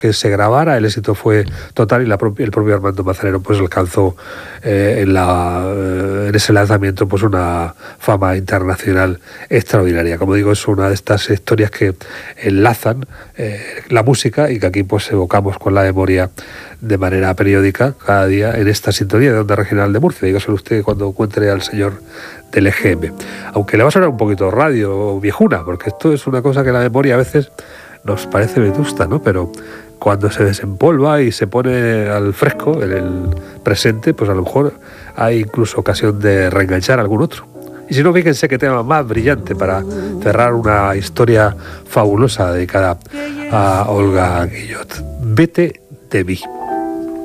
que se grabara, el éxito fue total y el propio Armando Manzanero pues alcanzó en ese lanzamiento pues una fama internacional extraordinaria. Como digo, es una de estas historias que enlazan la música y que aquí pues evocamos con la memoria de manera periódica cada día en esta sintonía de Onda Regional de Murcia. Dígaselo usted cuando encuentre al señor del EGM. Aunque le va a sonar un poquito radio viejuna, porque esto es una cosa que la memoria a veces nos parece vetusta, ¿no? Pero cuando se desempolva y se pone al fresco en el presente, pues a lo mejor hay incluso ocasión de reenganchar a algún otro. Y si no, fíjense qué tema más brillante para cerrar una historia fabulosa dedicada a Olga Guillot. Vete de mí.